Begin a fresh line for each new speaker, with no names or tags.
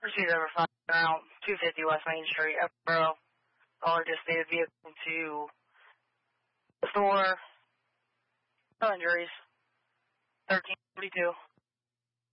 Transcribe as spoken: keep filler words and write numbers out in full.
Receive number five around two fifty West Main Street, Edinburgh. Caller just stated vehicle to the store. No injuries. thirteen forty-two.